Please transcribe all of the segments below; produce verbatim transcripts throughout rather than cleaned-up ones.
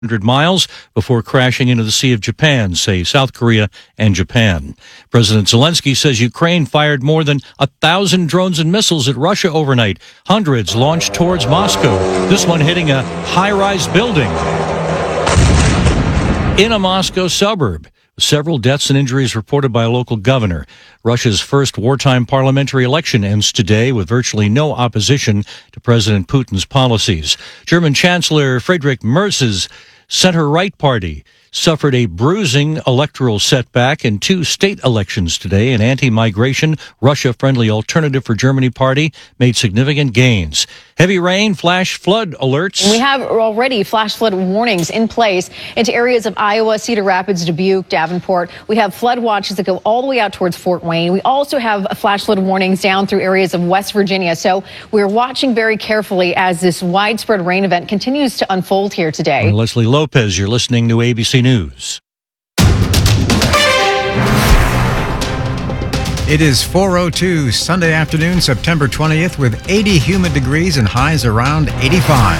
hundred miles before crashing into the Sea of Japan, say South Korea and Japan. President Zelensky says Ukraine fired more than a thousand drones and missiles at Russia overnight. Hundreds launched towards Moscow, this one hitting a high-rise building in a Moscow suburb. Several deaths and injuries reported by a local governor. Russia's first wartime parliamentary election ends today with virtually no opposition to President Putin's policies. German Chancellor Friedrich Merz's center-right party suffered a bruising electoral setback in two state elections today. An anti-migration, Russia-friendly Alternative for Germany party made significant gains. Heavy rain, flash flood alerts. We have already flash flood warnings in place into areas of Iowa, Cedar Rapids, Dubuque, Davenport. We have flood watches that go all the way out towards Fort Wayne. We also have flash flood warnings down through areas of West Virginia. So we're watching very carefully as this widespread rain event continues to unfold here today. I'm Leslie Lopez, you're listening to A B C News. It is four oh two Sunday afternoon, September twentieth, with eighty humid degrees and highs around eighty-five.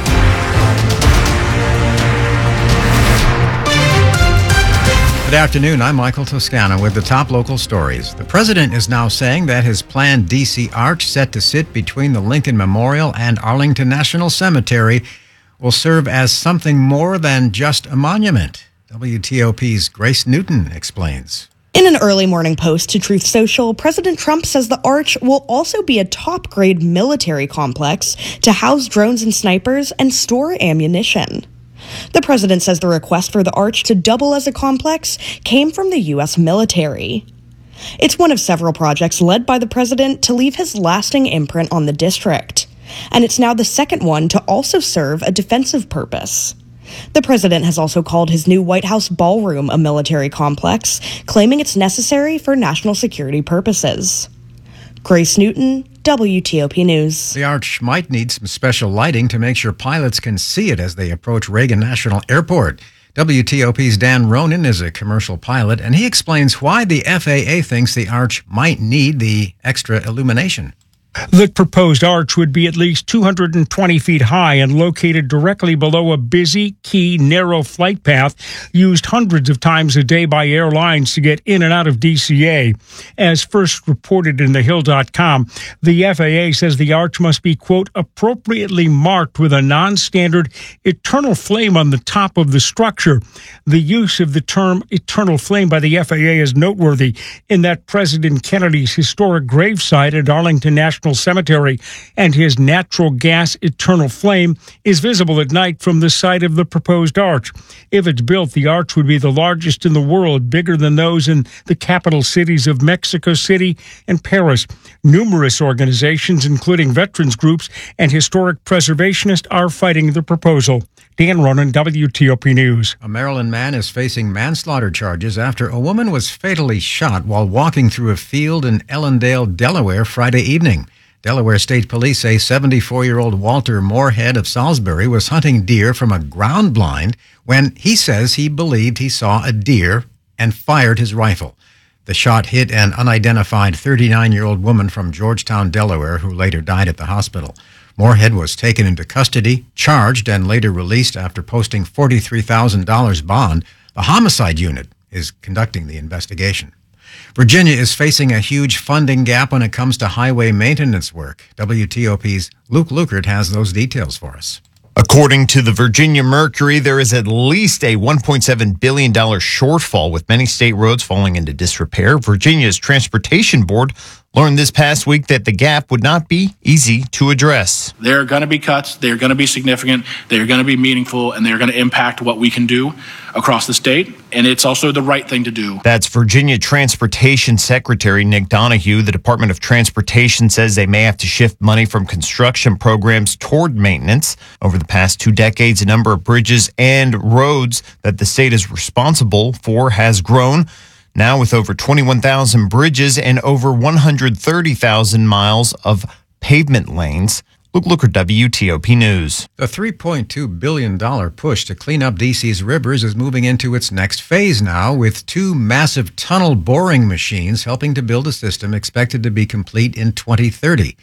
Good afternoon, I'm Michael Toscano with the top local stories. The president is now saying that his planned D C arch, set to sit between the Lincoln Memorial and Arlington National Cemetery, will serve as something more than just a monument. W T O P's Grace Newton explains. In an early morning post to Truth Social, President Trump says the arch will also be a top-grade military complex to house drones and snipers and store ammunition. The president says the request for the arch to double as a complex came from the U S military. It's one of several projects led by the president to leave his lasting imprint on the district. And it's now the second one to also serve a defensive purpose. The president has also called his new White House ballroom a military complex, claiming it's necessary for national security purposes. Grace Newton, W T O P News. The arch might need some special lighting to make sure pilots can see it as they approach Reagan National Airport. W T O P's Dan Ronan is a commercial pilot, and he explains why the F A A thinks the arch might need the extra illumination. The proposed arch would be at least two hundred twenty feet high and located directly below a busy, key, narrow flight path used hundreds of times a day by airlines to get in and out of D C A. As first reported in the hill dot com, the F A A says the arch must be, quote, appropriately marked with a non-standard eternal flame on the top of the structure. The use of the term eternal flame by the F A A is noteworthy in that President Kennedy's historic gravesite at Arlington National Cemetery and his natural gas eternal flame is visible at night from the site of the proposed arch. If it's built, the arch would be the largest in the world, bigger than those in the capital cities of Mexico City and Paris. Numerous organizations, including veterans groups and historic preservationists, are fighting the proposal. Dan Ronan, W T O P News. A Maryland man is facing manslaughter charges after a woman was fatally shot while walking through a field in Ellendale, Delaware, Friday evening. Delaware State Police say seventy-four-year-old Walter Moorhead of Salisbury was hunting deer from a ground blind when he says he believed he saw a deer and fired his rifle. The shot hit an unidentified thirty-nine-year-old woman from Georgetown, Delaware, who later died at the hospital. Moorhead was taken into custody, charged, and later released after posting forty-three thousand dollars bond. The homicide unit is conducting the investigation. Virginia is facing a huge funding gap when it comes to highway maintenance work. W T O P's Luke Lukert has those details for us. According to the Virginia Mercury, there is at least a one point seven billion dollars shortfall, with many state roads falling into disrepair. Virginia's Transportation Board learned this past week that the gap would not be easy to address. There are going to be cuts. They're going to be significant. They're going to be meaningful, and they're going to impact what we can do across the state. And it's also the right thing to do. That's Virginia Transportation Secretary Nick Donahue. The Department of Transportation says they may have to shift money from construction programs toward maintenance. Over the past two decades, a number of bridges and roads that the state is responsible for has grown. Now with over twenty-one thousand bridges and over one hundred thirty thousand miles of pavement lanes. Luke Lukert, W T O P News. The three point two billion dollars push to clean up D C's rivers is moving into its next phase now, with two massive tunnel boring machines helping to build a system expected to be complete in twenty thirty.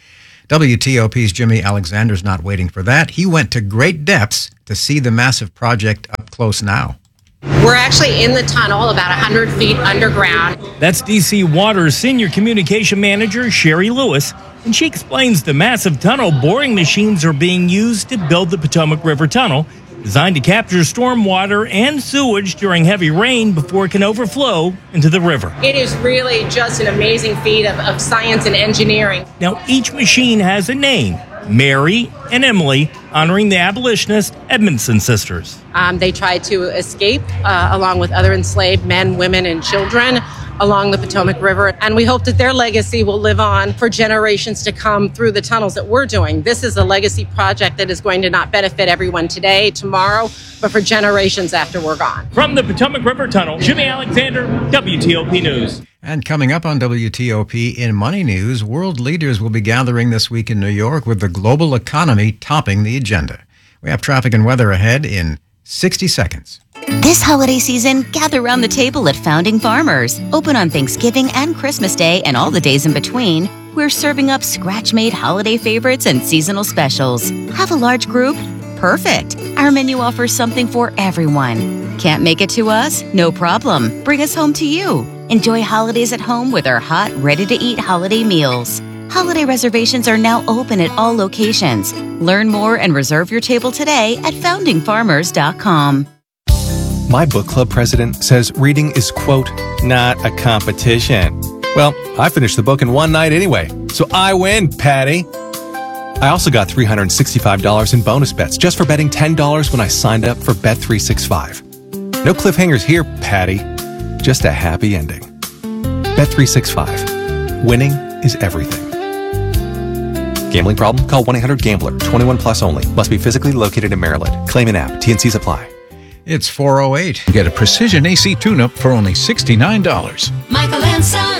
W T O P's Jimmy Alexander's not waiting for that. He went to great depths to see the massive project up close now. We're actually in the tunnel about one hundred feet underground. That's D C Water's Senior Communication Manager, Sherry Lewis, and she explains the massive tunnel boring machines are being used to build the Potomac River Tunnel, designed to capture storm water and sewage during heavy rain before it can overflow into the river. It is really just an amazing feat of, of science and engineering. Now, each machine has a name, Mary and Emily, honoring the abolitionist Edmondson sisters. Um, they tried to escape uh, along with other enslaved men, women, and children along the Potomac River. And we hope that their legacy will live on for generations to come through the tunnels that we're doing. This is a legacy project that is going to not benefit everyone today, tomorrow, but for generations after we're gone. From the Potomac River Tunnel, Jimmy Alexander, W T O P News. And coming up on W T O P in Money News, world leaders will be gathering this week in New York with the global economy topping the agenda. We have traffic and weather ahead in sixty seconds. This holiday season, gather around the table at Founding Farmers. Open on Thanksgiving and Christmas Day and all the days in between. We're serving up scratch-made holiday favorites and seasonal specials. Have a large group? Perfect. Our menu offers something for everyone. Can't make it to us? No problem. Bring us home to you. Enjoy holidays at home with our hot, ready-to-eat holiday meals. Holiday reservations are now open at all locations. Learn more and reserve your table today at founding farmers dot com. My book club president says reading is, quote, not a competition. Well, I finished the book in one night anyway, so I win, Patty. I also got three hundred sixty-five dollars in bonus bets just for betting ten dollars when I signed up for Bet three sixty-five. No cliffhangers here, Patty. Just a happy ending. Bet three sixty-five. Winning is everything. Gambling problem? Call one eight hundred gambler. twenty-one plus only. Must be physically located in Maryland. Claim an app. T and Cs apply. It's four oh eight. Get a precision A C tune-up for only sixty-nine dollars. Michael and Son.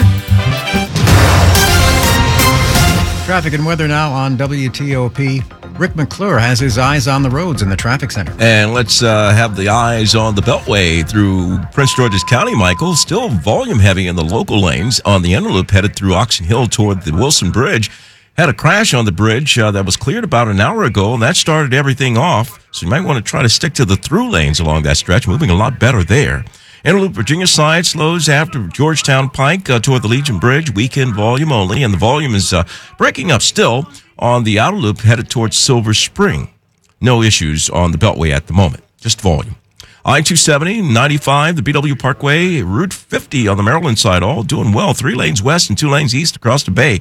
Traffic and weather now on W T O P. Rick McClure has his eyes on the roads in the traffic center. And let's uh, have the eyes on the Beltway through Prince George's County, Michael. Still volume heavy in the local lanes on the inner loop headed through Oxon Hill toward the Wilson Bridge. Had a crash on the bridge uh, that was cleared about an hour ago, and that started everything off. So you might want to try to stick to the through lanes along that stretch, moving a lot better there. Interloop Virginia side slows after Georgetown Pike uh, toward the Legion Bridge, weekend volume only, and the volume is uh, breaking up still on the outer loop headed towards Silver Spring. No issues on the Beltway at the moment, just volume. I two seventy, ninety-five, the B W Parkway, Route fifty on the Maryland side, all doing well. Three lanes west and two lanes east across the bay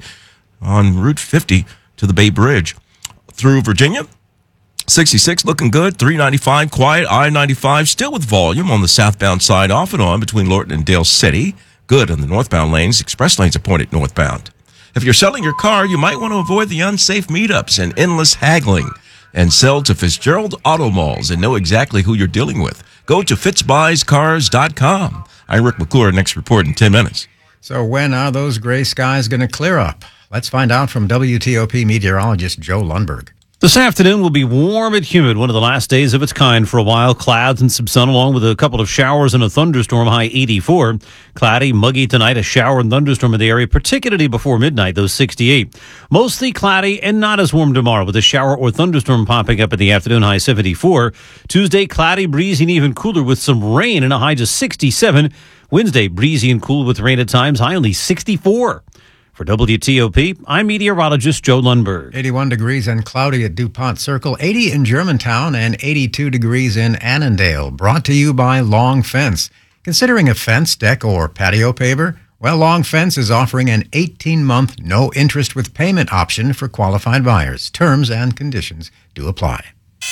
on Route fifty to the Bay Bridge. Through Virginia, sixty-six looking good, three ninety-five quiet, I ninety-five still with volume on the southbound side off and on between Lorton and Dale City. Good on the northbound lanes, express lanes are pointed northbound. If you're selling your car, you might want to avoid the unsafe meetups and endless haggling and sell to Fitzgerald Auto Malls and know exactly who you're dealing with. Go to fitz buys cars dot com. I'm Rick McClure, next report in ten minutes. So when are those gray skies going to clear up? Let's find out from W T O P meteorologist Joe Lundberg. This afternoon will be warm and humid, one of the last days of its kind for a while. Clouds and some sun along with a couple of showers and a thunderstorm, high eighty-four. Cloudy, muggy tonight, a shower and thunderstorm in the area, particularly before midnight, those sixty-eight. Mostly cloudy and not as warm tomorrow with a shower or thunderstorm popping up in the afternoon, high seventy-four. Tuesday, cloudy, breezy, and even cooler with some rain and a high just sixty-seven. Wednesday, breezy and cool with rain at times, high only sixty-four. For W T O P, I'm meteorologist Joe Lundberg. eighty-one degrees and cloudy at DuPont Circle, eighty in Germantown, and eighty-two degrees in Annandale. Brought to you by Long Fence. Considering a fence, deck, or patio paver? Well, Long Fence is offering an eighteen-month no-interest with payment option for qualified buyers. Terms and conditions do apply.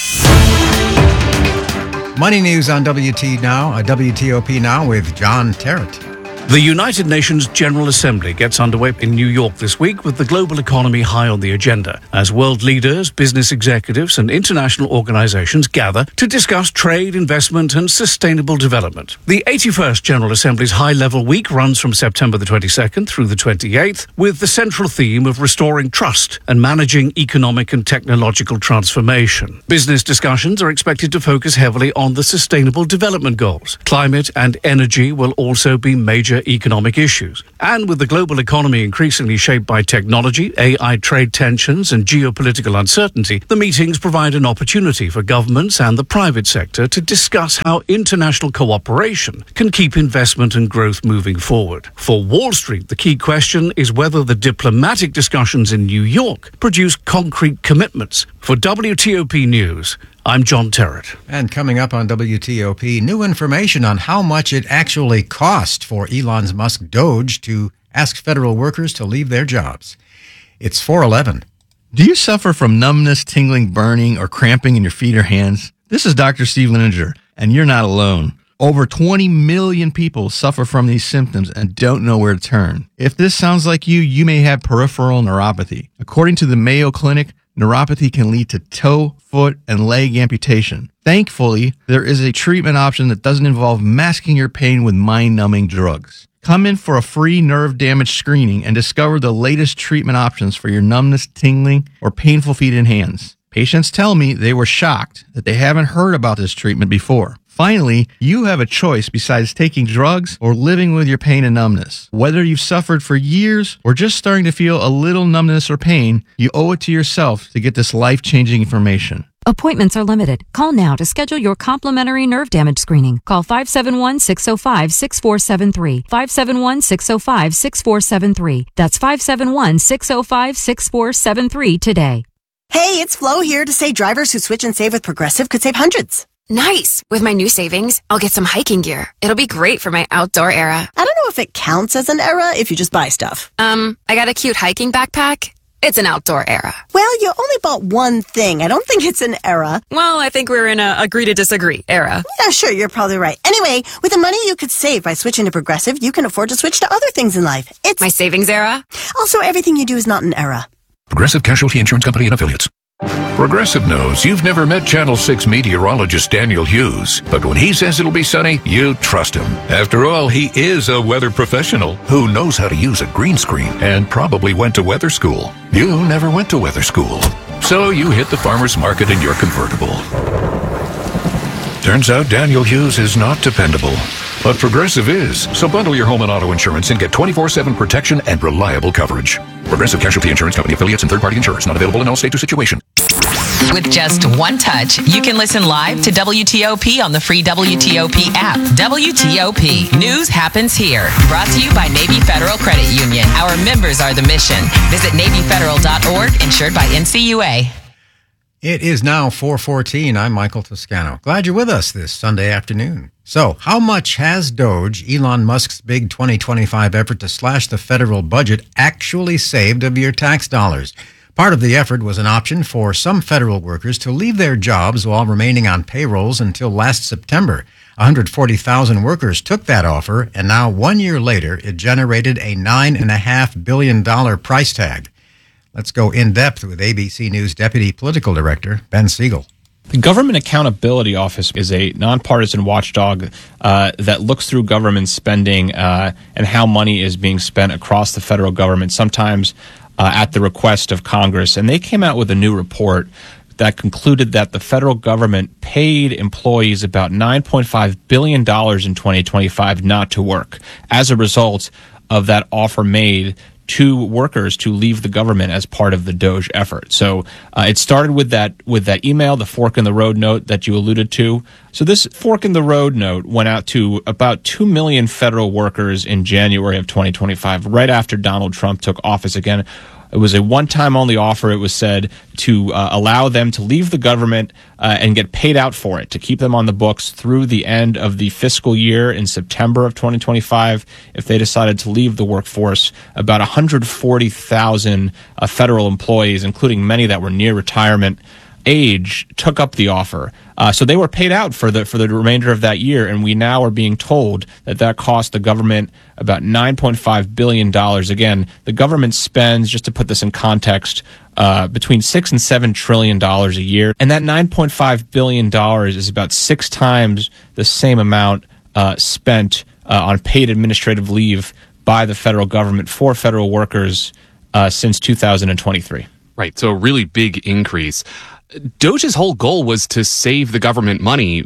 Money news on W T now, uh, W T O P Now with John Terrett. The United Nations General Assembly gets underway in New York this week with the global economy high on the agenda as world leaders, business executives and international organizations gather to discuss trade, investment and sustainable development. The eighty-first General Assembly's high-level week runs from September the twenty-second through the twenty-eighth with the central theme of restoring trust and managing economic and technological transformation. Business discussions are expected to focus heavily on the sustainable development goals. Climate and energy will also be major major economic issues. And with the global economy increasingly shaped by technology, A I trade tensions, and geopolitical uncertainty, the meetings provide an opportunity for governments and the private sector to discuss how international cooperation can keep investment and growth moving forward. For Wall Street, the key question is whether the diplomatic discussions in New York produce concrete commitments. For W T O P News, I'm John Terrett. And coming up on W T O P, new information on how much it actually cost for Elon Musk Doge to ask federal workers to leave their jobs. It's four eleven. Do you suffer from numbness, tingling, burning, or cramping in your feet or hands? This is Doctor Steve Lininger, and you're not alone. Over twenty million people suffer from these symptoms and don't know where to turn. If this sounds like you, you may have peripheral neuropathy. According to the Mayo Clinic, neuropathy can lead to toe, foot, and leg amputation. Thankfully, there is a treatment option that doesn't involve masking your pain with mind-numbing drugs. Come in for a free nerve damage screening and discover the latest treatment options for your numbness, tingling, or painful feet and hands. Patients tell me they were shocked that they haven't heard about this treatment before. Finally, you have a choice besides taking drugs or living with your pain and numbness. Whether you've suffered for years or just starting to feel a little numbness or pain, you owe it to yourself to get this life-changing information. Appointments are limited. Call now to schedule your complimentary nerve damage screening. Call five seven one, six oh five, six four seven three. five seven one, six oh five, six four seven three. That's five seven one, six oh five, six four seven three today. Hey, it's Flo here to say drivers who switch and save with Progressive could save hundreds. Nice! With my new savings, I'll get some hiking gear. It'll be great for my outdoor era. I don't know if it counts as an era if you just buy stuff. Um, I got a cute hiking backpack. It's an outdoor era. Well, you only bought one thing. I don't think it's an era. Well, I think we're in a agree to disagree era. Yeah, sure, you're probably right. Anyway, with the money you could save by switching to Progressive, you can afford to switch to other things in life. It's my savings era. Also, everything you do is not an era. Progressive Casualty Insurance Company and Affiliates. Progressive knows you've never met Channel six meteorologist Daniel Hughes, but when he says it'll be sunny, you trust him. After all, he is a weather professional who knows how to use a green screen and probably went to weather school. You never went to weather school, so you hit the farmer's market in your convertible. Turns out Daniel Hughes is not dependable, but Progressive is. So bundle your home and auto insurance and get twenty-four seven protection and reliable coverage. Progressive Casualty Insurance Company, affiliates, and third-party insurers. Not available in all states or situation. With just one touch, you can listen live to W T O P on the free W T O P app. W T O P. News happens here. Brought to you by Navy Federal Credit Union. Our members are the mission. Visit Navy Federal dot org, insured by N C U A. It is now four fourteen. I'm Michael Toscano. Glad you're with us this Sunday afternoon. So, how much has Doge, Elon Musk's big twenty twenty-five effort to slash the federal budget, actually saved of your tax dollars? Part of the effort was an option for some federal workers to leave their jobs while remaining on payrolls until last September. one hundred forty thousand workers took that offer, and now one year later, it generated a nine point five billion dollars price tag. Let's go in depth with A B C News Deputy Political Director Ben Siegel. The Government Accountability Office is a nonpartisan watchdog uh, that looks through government spending uh, and how money is being spent across the federal government, sometimes uh, at the request of Congress. And they came out with a new report that concluded that the federal government paid employees about nine point five billion dollars in twenty twenty-five not to work as a result of that offer made to workers to leave the government as part of the Doge effort. So uh, it started with that with that email, the fork in the road note that you alluded to. So this fork in the road note went out to about two million federal workers in January of twenty twenty-five, right after Donald Trump took office again. It was a one-time only offer, it was said, to uh, allow them to leave the government uh, and get paid out for it, to keep them on the books through the end of the fiscal year in September of twenty twenty-five. If they decided to leave the workforce, about one hundred forty thousand uh, federal employees, including many that were near retirement age, took up the offer. Uh, so they were paid out for the for the remainder of that year, and we now are being told that that cost the government about nine point five billion dollars. Again, the government spends, just to put this in context, uh, between six and seven trillion dollars a year, and that nine point five billion dollars is about six times the same amount uh, spent uh, on paid administrative leave by the federal government for federal workers uh, since two thousand twenty-three. Right, so a really big increase. Doge's whole goal was to save the government money.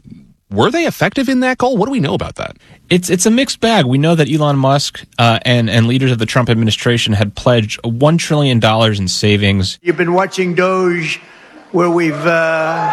Were they effective in that goal? What do we know about that? It's it's a mixed bag. We know that Elon Musk uh, and, and leaders of the Trump administration had pledged one trillion dollars in savings. You've been watching Doge, where we've uh,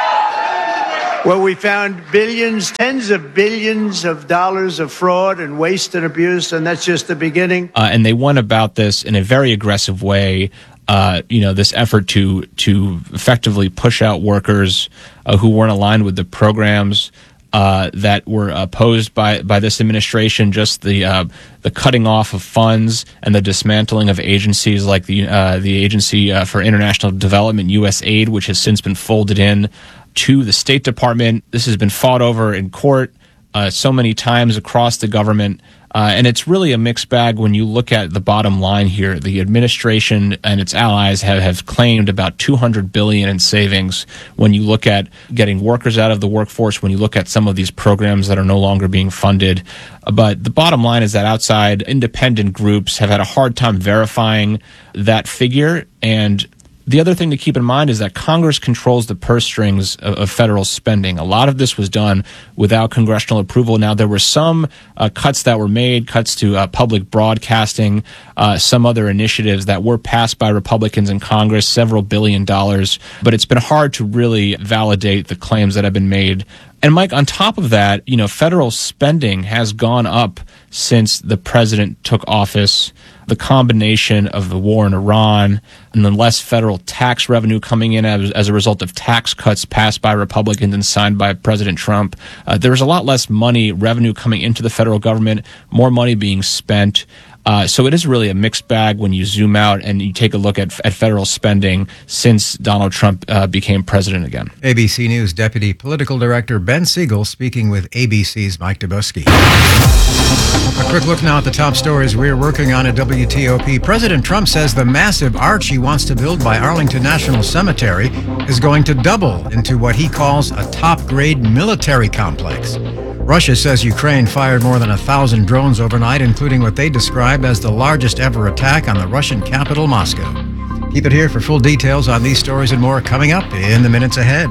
where we found billions, tens of billions of dollars of fraud and waste and abuse, and that's just the beginning. Uh, and they went about this in a very aggressive way. Uh, you know, this effort to to effectively push out workers uh, who weren't aligned with the programs uh, that were opposed by by this administration. Just the uh, the cutting off of funds and the dismantling of agencies like the uh, the Agency uh, for International Development, U S A I D, which has since been folded in to the State Department. This has been fought over in court uh, so many times across the government. Uh, and it's really a mixed bag when you look at the bottom line here. The administration and its allies have, have claimed about two hundred billion dollars in savings when you look at getting workers out of the workforce, when you look at some of these programs that are no longer being funded. But the bottom line is that outside independent groups have had a hard time verifying that figure. And the other thing to keep in mind is that Congress controls the purse strings of, of federal spending. A lot of this was done without congressional approval. Now, there were some uh, cuts that were made, cuts to uh, public broadcasting, uh, some other initiatives that were passed by Republicans in Congress, several billion dollars. But it's been hard to really validate the claims that have been made. And Mike, on top of that, you know, federal spending has gone up since the president took office. The combination of the war in Iran and the less federal tax revenue coming in as, as a result of tax cuts passed by Republicans and signed by President Trump. Uh, there's a lot less money, revenue coming into the federal government, more money being spent. Uh, so it is really a mixed bag when you zoom out and you take a look at, at federal spending since Donald Trump uh, became president again. A B C News Deputy Political Director Ben Siegel speaking with A B C's Mike Dubusky. A quick look now at the top stories we're working on at W T O P. President Trump says the massive arch he wants to build by Arlington National Cemetery is going to double into what he calls a top-grade military complex. Russia says Ukraine fired more than a thousand drones overnight, including what they describe as the largest ever attack on the Russian capital, Moscow. Keep it here for full details on these stories and more coming up in the minutes ahead.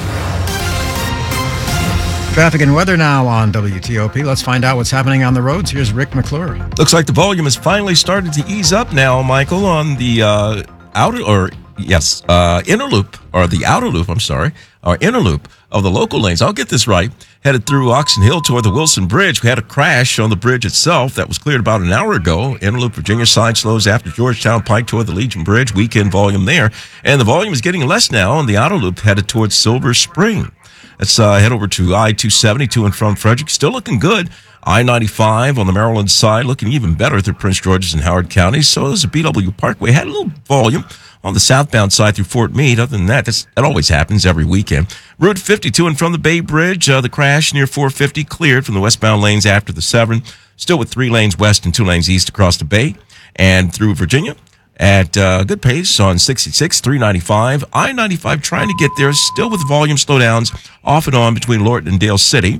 Traffic and weather now on W T O P. Let's find out what's happening on the roads. Here's Rick McClure. Looks like the volume has finally started to ease up now, Michael, on the uh, outer, or yes, uh, inner loop, or the outer loop, I'm sorry, or inner loop of the local lanes. I'll get this right. Headed through Oxon Hill toward the Wilson Bridge. We had a crash on the bridge itself that was cleared about an hour ago. Inner loop Virginia side slows after Georgetown Pike toward the Legion Bridge. Weekend volume there. And the volume is getting less now on the outer loop headed towards Silver Spring. Let's uh, head over to I two seventy to and from Frederick. Still looking good. I ninety-five on the Maryland side looking even better through Prince George's and Howard counties. So there's a B W Parkway. Had a little volume on the southbound side through Fort Meade. Other than that, that's, that always happens every weekend. Route fifty-two and from the Bay Bridge. Uh, the crash near four fifty cleared from the westbound lanes after the Severn. Still with three lanes west and two lanes east across the Bay. And through Virginia at uh, good pace on sixty-six, three ninety-five. I ninety-five trying to get there, still with volume slowdowns off and on between Lorton and Dale City.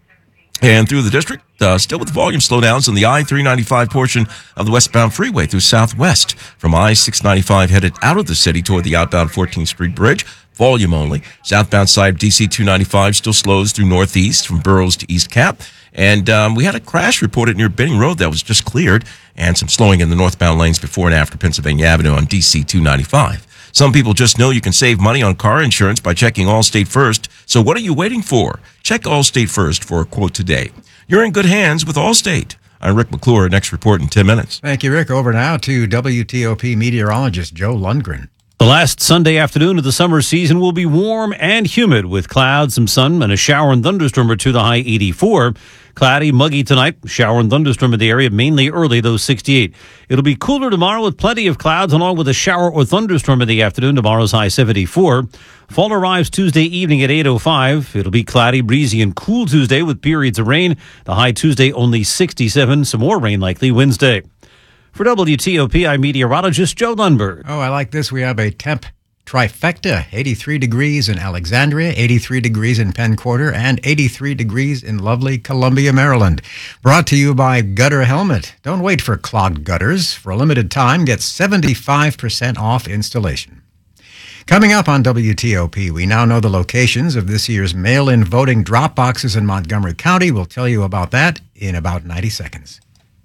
And through the district, uh, still with volume slowdowns on the I three ninety-five portion of the westbound freeway through Southwest. From I six ninety-five headed out of the city toward the outbound fourteenth Street Bridge. Volume only. Southbound side of D C two ninety-five still slows through Northeast from Burroughs to East Cap. And um, we had a crash reported near Benning Road that was just cleared, and some slowing in the northbound lanes before and after Pennsylvania Avenue on D C two ninety-five. Some people just know you can save money on car insurance by checking Allstate First. So what are you waiting for? Check Allstate First for a quote today. You're in good hands with Allstate. I'm Rick McClure. Next report in ten minutes. Thank you, Rick. Over now to W T O P meteorologist Joe Lundgren. The last Sunday afternoon of the summer season will be warm and humid with clouds, some sun, and a shower and thunderstorm or two, the high eighty-four. Cloudy, muggy tonight, shower and thunderstorm in the area, mainly early, though sixty-eight. It'll be cooler tomorrow with plenty of clouds, along with a shower or thunderstorm in the afternoon. Tomorrow's high seventy-four. Fall arrives Tuesday evening at eight oh five. It'll be cloudy, breezy, and cool Tuesday with periods of rain. The high Tuesday only sixty-seven. Some more rain likely Wednesday. For W T O P, I'm meteorologist Joe Lundberg. Oh, I like this. We have a temp trifecta. eighty-three degrees in Alexandria, eighty-three degrees in Penn Quarter, and eighty-three degrees in lovely Columbia, Maryland. Brought to you by Gutter Helmet. Don't wait for clogged gutters. For a limited time, get seventy-five percent off installation. Coming up on W T O P, we now know the locations of this year's mail-in voting drop boxes in Montgomery County. We'll tell you about that in about ninety seconds.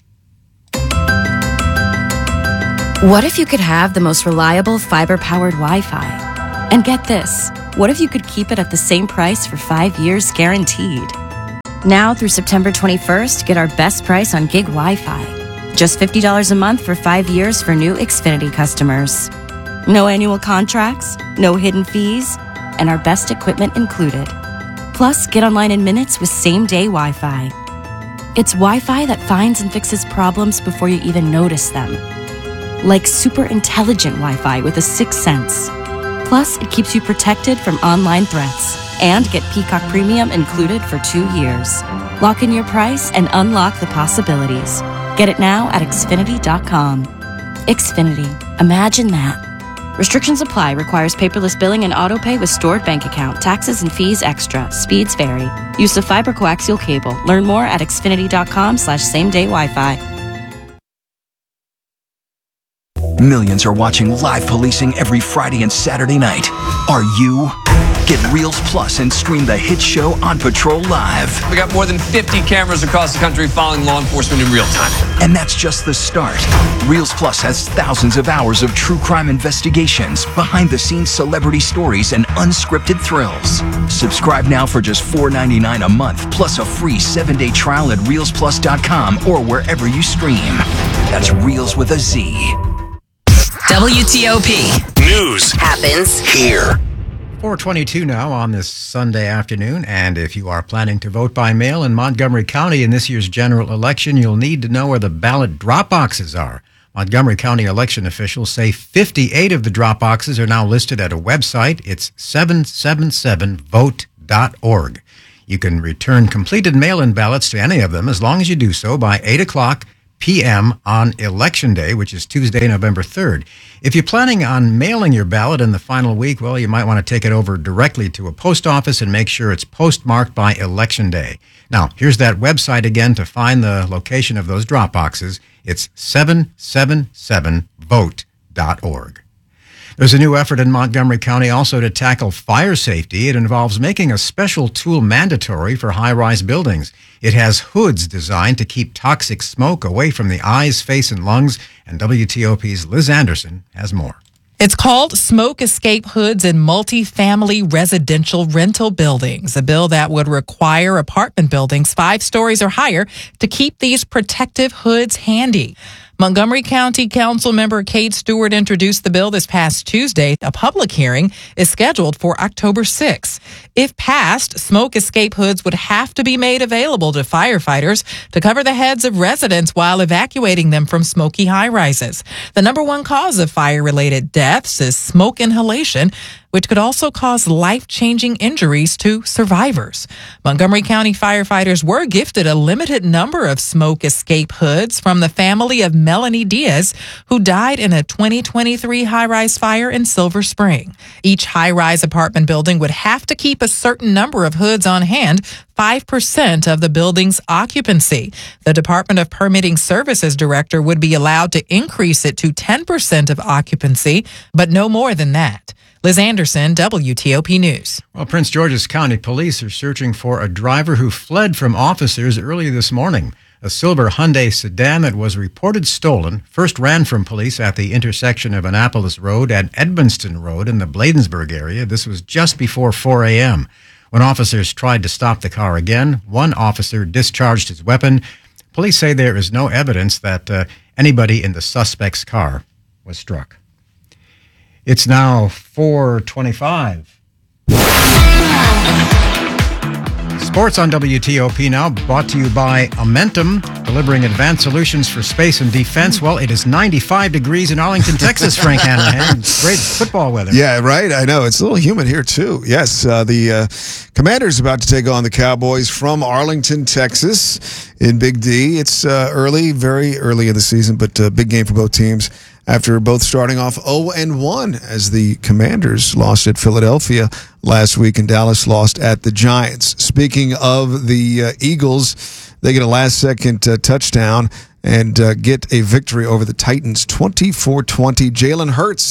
What if you could have the most reliable fiber-powered Wi-Fi? And get this, what if you could keep it at the same price for five years guaranteed? Now through September twenty-first, get our best price on gig Wi-Fi. Just fifty dollars a month for five years for new Xfinity customers. No annual contracts, no hidden fees, and our best equipment included. Plus, get online in minutes with same-day Wi-Fi. It's Wi-Fi that finds and fixes problems before you even notice them. Like super intelligent Wi-Fi with a sixth sense. Plus, it keeps you protected from online threats. And get Peacock Premium included for two years. Lock in your price and unlock the possibilities. Get it now at Xfinity dot com. Xfinity. Imagine that. Restrictions apply. Requires paperless billing and autopay with stored bank account. Taxes and fees extra. Speeds vary. Use of fiber coaxial cable. Learn more at Xfinity dot com slash same day Wi-Fi. Millions are watching live policing every Friday and Saturday night. Are you? Get Reels Plus and stream the hit show On Patrol live. We got more than fifty cameras across the country following law enforcement in real time. And that's just the start. Reels Plus has thousands of hours of true crime investigations, behind-the-scenes celebrity stories, and unscripted thrills. Subscribe now for just four ninety-nine a month, plus a free seven-day trial at reels plus dot com or wherever you stream. That's Reels with a Z. W T O P. News happens here. four twenty-two now on this Sunday afternoon, and if you are planning to vote by mail in Montgomery County in this year's general election, you'll need to know where the ballot drop boxes are. Montgomery County election officials say fifty-eight of the drop boxes are now listed at a website. It's seven seven seven vote dot org. You can return completed mail-in ballots to any of them as long as you do so by eight o'clock p.m. on Election Day, which is Tuesday, November third. If you're planning on mailing your ballot in the final week, well, you might want to take it over directly to a post office and make sure it's postmarked by Election Day. Now, here's that website again to find the location of those drop boxes. It's seven seven seven vote dot org. There's a new effort in Montgomery County also to tackle fire safety. It involves making a special tool mandatory for high-rise buildings. It has hoods designed to keep toxic smoke away from the eyes, face, and lungs. And W T O P's Liz Anderson has more. It's called Smoke Escape Hoods in Multifamily Residential Rental Buildings, a bill that would require apartment buildings five stories or higher to keep these protective hoods handy. Montgomery County Council member Kate Stewart introduced the bill this past Tuesday. A public hearing is scheduled for October sixth. If passed, smoke escape hoods would have to be made available to firefighters to cover the heads of residents while evacuating them from smoky high-rises. The number one cause of fire-related deaths is smoke inhalation, which could also cause life-changing injuries to survivors. Montgomery County firefighters were gifted a limited number of smoke escape hoods from the family of Melanie Diaz, who died in a twenty twenty-three high-rise fire in Silver Spring. Each high-rise apartment building would have to keep a certain number of hoods on hand, five percent of the building's occupancy. The Department of Permitting Services director would be allowed to increase it to ten percent of occupancy, but no more than that. Liz Anderson, W T O P News. Well, Prince George's County Police are searching for a driver who fled from officers early this morning. A silver Hyundai sedan that was reported stolen first ran from police at the intersection of Annapolis Road and Edmonston Road in the Bladensburg area. This was just before four a.m. When officers tried to stop the car again, one officer discharged his weapon. Police say there is no evidence that uh, anybody in the suspect's car was struck. It's now four twenty-five. Sports on W T O P now, brought to you by Amentum, delivering advanced solutions for space and defense. Well, it is ninety-five degrees in Arlington, Texas, Frank Hanrahan. Great football weather. Yeah, right. I know. It's a little humid here, too. Yes, uh, the uh, Commanders about to take on the Cowboys from Arlington, Texas in Big D. It's uh, early, very early in the season, but a uh, big game for both teams after both starting off oh and one as the Commanders lost at Philadelphia last week and Dallas lost at the Giants. Speaking of the uh, Eagles, they get a last-second uh, touchdown and uh, get a victory over the Titans twenty-four twenty. Jalen Hurts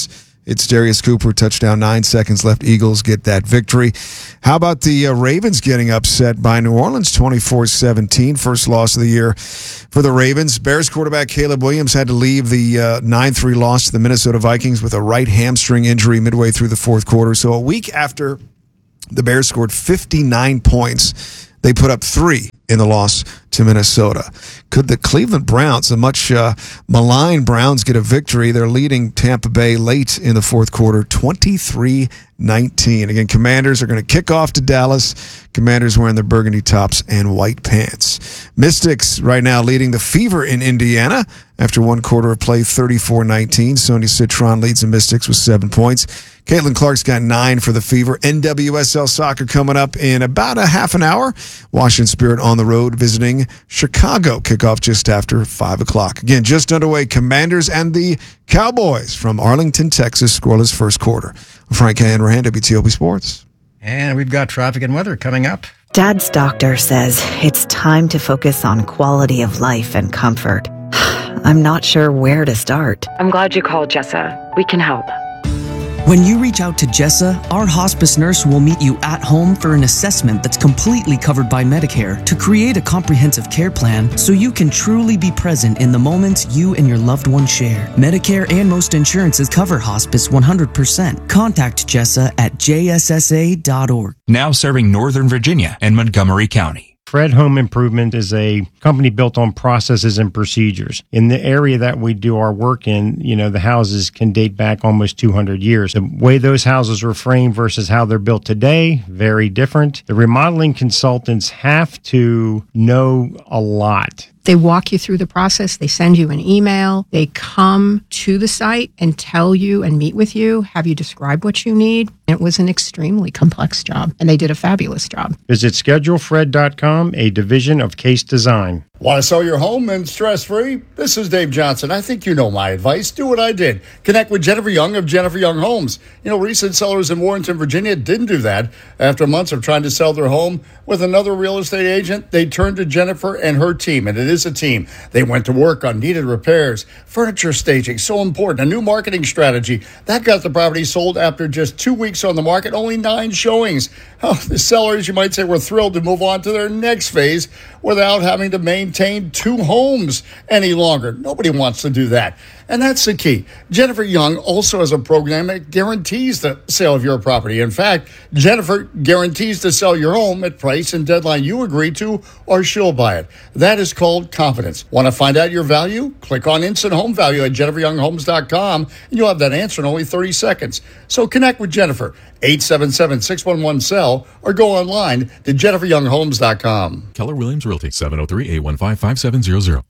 It's Darius Cooper, touchdown, nine seconds left. Eagles get that victory. How about the uh, Ravens getting upset by New Orleans, twenty-four seventeen, first loss of the year for the Ravens. Bears quarterback Caleb Williams had to leave the uh, nine three loss to the Minnesota Vikings with a right hamstring injury midway through the fourth quarter. So a week after the Bears scored fifty-nine points, they put up three in the loss to Minnesota. Could the Cleveland Browns, the much uh, maligned Browns, get a victory? They're leading Tampa Bay late in the fourth quarter, twenty-three nineteen. Again, Commanders are going to kick off to Dallas. Commanders wearing their burgundy tops and white pants. Mystics right now leading the Fever in Indiana after one quarter of play, thirty-four nineteen. Sonia Citron leads the Mystics with seven points. Caitlin Clark's got nine for the Fever. N W S L soccer coming up in about a half an hour. Washington Spirit on the road visiting Chicago. Kickoff just after five o'clock. Again, just underway. Commanders and the Cowboys from Arlington, Texas. Scoreless first quarter. I'm Frank Hanrahan, W T O P Sports. And we've got traffic and weather coming up. Dad's doctor says it's time to focus on quality of life and comfort. I'm not sure where to start. I'm glad you called, Jessa. We can help. When you reach out to Jessa, our hospice nurse will meet you at home for an assessment that's completely covered by Medicare to create a comprehensive care plan so you can truly be present in the moments you and your loved one share. Medicare and most insurances cover hospice one hundred percent. Contact Jessa at j s s a dot org. Now serving Northern Virginia and Montgomery County. Fred Home Improvement is a company built on processes and procedures. In the area that we do our work in, you know, the houses can date back almost two hundred years. The way those houses were framed versus how they're built today, very different. The remodeling consultants have to know a lot. They walk you through the process. They send you an email. They come to the site and tell you and meet with you, have you describe what you need. It was an extremely complex job, and they did a fabulous job. Visit schedule fred dot com, a division of Case Design. Want to sell your home and stress-free? This is Dave Johnson. I think you know my advice. Do what I did. Connect with Jennifer Young of Jennifer Young Homes. You know, recent sellers in Warrenton, Virginia didn't do that. After months of trying to sell their home with another real estate agent, they turned to Jennifer and her team, and it is a team. They went to work on needed repairs, furniture staging, so important, a new marketing strategy. That got the property sold after just two weeks on the market, only nine showings. Oh, the sellers, you might say, were thrilled to move on to their next phase without having to maintain two homes any longer. Nobody wants to do that. And that's the key. Jennifer Young also has a program that guarantees the sale of your property. In fact, Jennifer guarantees to sell your home at price and deadline you agree to, or she'll buy it. That is called confidence. Want to find out your value? Click on Instant Home Value at jennifer young homes dot com, and you'll have that answer in only thirty seconds. So connect with Jennifer, eight seven seven, six one one, S E L, or go online to jennifer young homes dot com. Keller Williams Realty, seven oh three, eight one five, five seven zero zero.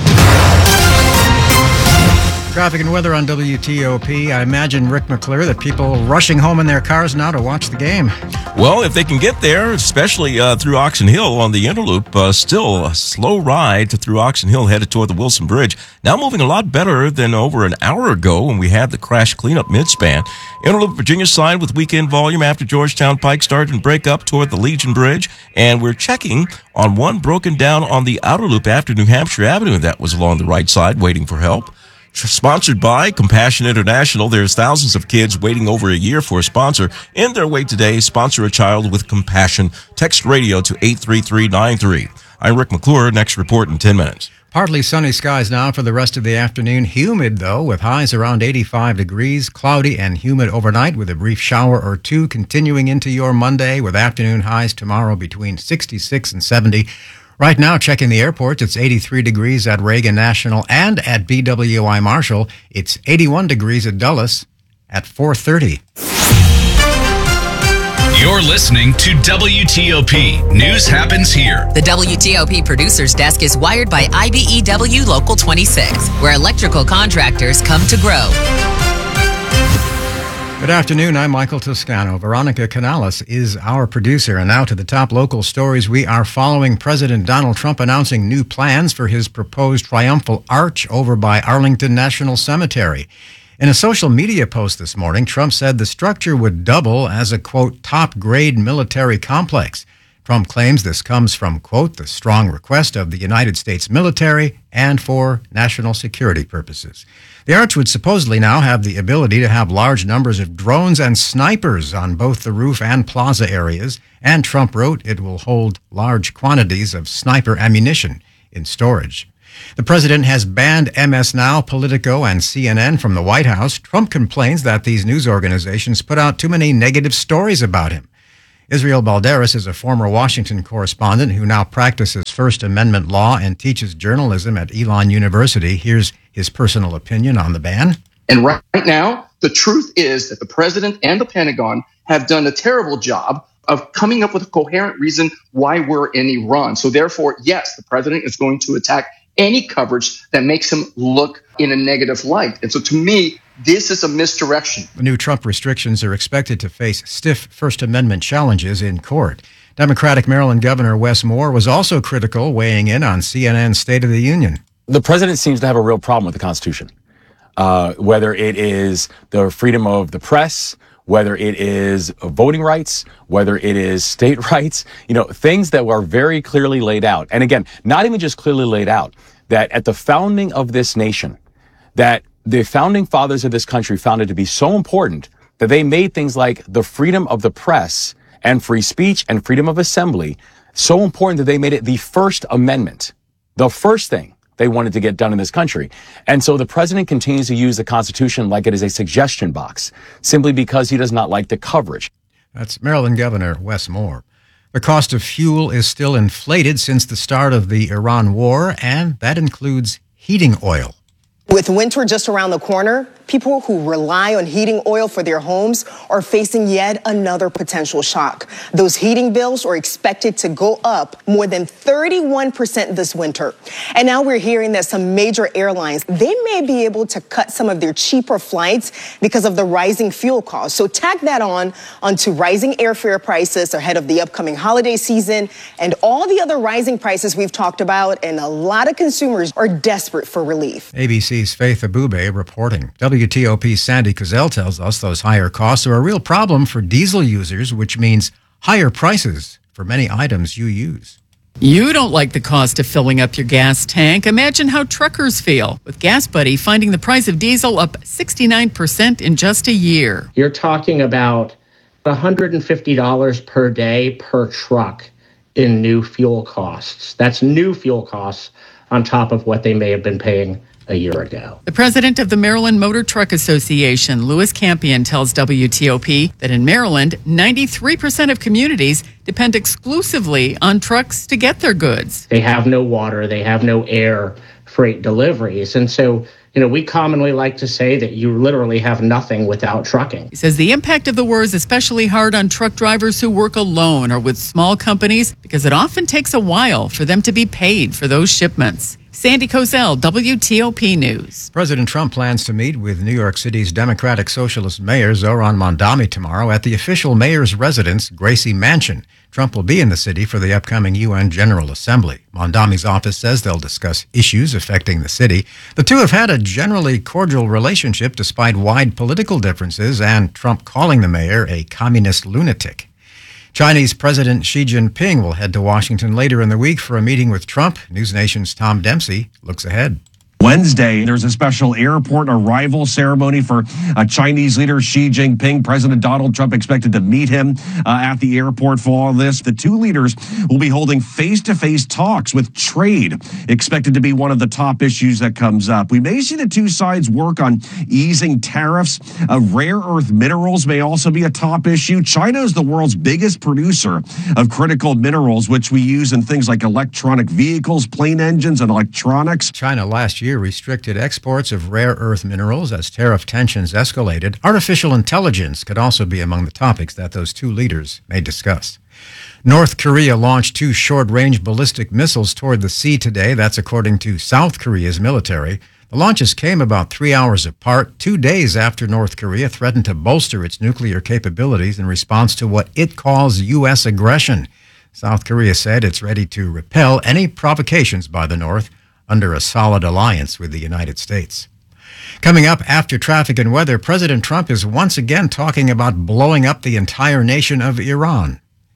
Traffic and weather on W T O P. I imagine, Rick McClure, that people rushing home in their cars now to watch the game. Well, if they can get there, especially uh, through Oxon Hill on the Interloop, uh, still a slow ride through Oxon Hill headed toward the Wilson Bridge. Now moving a lot better than over an hour ago when we had the crash cleanup mid-span. Interloop Virginia side with weekend volume after Georgetown Pike started and break up toward the Legion Bridge. And we're checking on one broken down on the outer loop after New Hampshire Avenue. That was along the right side waiting for help. Sponsored by Compassion International. There's thousands of kids waiting over a year for a sponsor. In their way today, sponsor a child with compassion. Text radio to eight three three nine three. I'm Rick McClure. Next report in ten minutes. Partly sunny skies now for the rest of the afternoon. Humid, though, with highs around eighty-five degrees. Cloudy and humid overnight with a brief shower or two continuing into your Monday with afternoon highs tomorrow between sixty-six and seventy. Right now, checking the airports, it's eighty-three degrees at Reagan National and at B W I Marshall. It's eighty-one degrees at Dulles at four thirty. You're listening to W T O P. News happens here. The W T O P producer's desk is wired by I B E W Local twenty-six, where electrical contractors come to grow. Good afternoon. I'm Michael Toscano. Veronica Canales is our producer. And now to the top local stories. We are following President Donald Trump announcing new plans for his proposed triumphal arch over by Arlington National Cemetery. In a social media post this morning, Trump said the structure would double as a, quote, top-grade military complex. Trump claims this comes from, quote, the strong request of the United States military and for national security purposes. The arch would supposedly now have the ability to have large numbers of drones and snipers on both the roof and plaza areas, and Trump wrote it will hold large quantities of sniper ammunition in storage. The president has banned M S Now, Politico, and C N N from the White House. Trump complains that these news organizations put out too many negative stories about him. Israel Balderas is a former Washington correspondent who now practices First Amendment law and teaches journalism at Elon University. Here's his personal opinion on the ban. And right now, the truth is that the president and the Pentagon have done a terrible job of coming up with a coherent reason why we're in Iran. So therefore, yes, the president is going to attack any coverage that makes him look in a negative light. And so to me, this is a misdirection. The new Trump restrictions are expected to face stiff First Amendment challenges in court. Democratic Maryland Governor Wes Moore was also critical, weighing in on C N N's State of the Union. The president seems to have a real problem with the Constitution, uh, whether it is the freedom of the press, whether it is voting rights, whether it is state rights, you know, things that were very clearly laid out. And again, not even just clearly laid out, that at the founding of this nation, that the founding fathers of this country found it to be so important that they made things like the freedom of the press and free speech and freedom of assembly so important that they made it the First Amendment, the first thing they wanted to get done in this country. And so the president continues to use the Constitution like it is a suggestion box, simply because he does not like the coverage. That's Maryland Governor Wes Moore. The cost of fuel is still inflated since the start of the Iran war, and that includes heating oil. With winter just around the corner, people who rely on heating oil for their homes are facing yet another potential shock. Those heating bills are expected to go up more than thirty-one percent this winter. And now we're hearing that some major airlines, they may be able to cut some of their cheaper flights because of the rising fuel costs. So tack that on onto rising airfare prices ahead of the upcoming holiday season and all the other rising prices we've talked about, and a lot of consumers are desperate for relief. A B C's Faith Abube reporting. W T O P's Sandy Cozell tells us those higher costs are a real problem for diesel users, which means higher prices for many items you use. You don't like the cost of filling up your gas tank. Imagine how truckers feel, with Gas Buddy finding the price of diesel up sixty-nine percent in just a year. You're talking about one hundred fifty dollars per day per truck in new fuel costs. That's new fuel costs on top of what they may have been paying a year ago. The president of the Maryland Motor Truck Association, Louis Campion, tells W T O P that in Maryland, ninety-three percent of communities depend exclusively on trucks to get their goods. They have no water, they have no air freight deliveries. And so, you know, we commonly like to say that you literally have nothing without trucking. He says the impact of the war is especially hard on truck drivers who work alone or with small companies because it often takes a while for them to be paid for those shipments. Sandy Cozell, W T O P News. President Trump plans to meet with New York City's Democratic Socialist Mayor Zohran Mamdani tomorrow at the official mayor's residence, Gracie Mansion. Trump will be in the city for the upcoming U N General Assembly. Mamdani's office says they'll discuss issues affecting the city. The two have had a generally cordial relationship despite wide political differences and Trump calling the mayor a communist lunatic. Chinese President Xi Jinping will head to Washington later in the week for a meeting with Trump. News Nation's Tom Dempsey looks ahead. Wednesday, there's a special airport arrival ceremony for uh, Chinese leader Xi Jinping. President Donald Trump expected to meet him uh, at the airport for all this. The two leaders will be holding face-to-face talks with trade, expected to be one of the top issues that comes up. We may see the two sides work on easing tariffs. Uh, rare earth minerals may also be a top issue. China is the world's biggest producer of critical minerals, which we use in things like electronic vehicles, plane engines, and electronics. China last year restricted exports of rare earth minerals as tariff tensions escalated. Artificial intelligence could also be among the topics that those two leaders may discuss. North Korea launched two short-range ballistic missiles toward the sea today. That's according to South Korea's military. The launches came about three hours apart, two days after North Korea threatened to bolster its nuclear capabilities in response to what it calls U S aggression. South Korea said it's ready to repel any provocations by the North under a solid alliance with the United States. Coming up after traffic and weather, President Trump is once again talking about blowing up the entire nation of Iran.